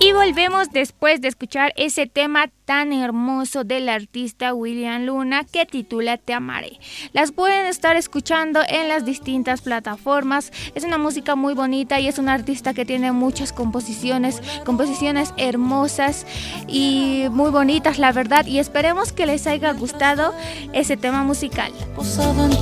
Y volvemos después de escuchar ese tema tan hermoso del artista William Luna que titula Te amaré. Las pueden estar escuchando en las distintas plataformas. Es una música muy bonita y es un artista que tiene muchas composiciones hermosas y muy bonitas, la verdad. Y esperemos que les haya gustado ese tema musical. Posado en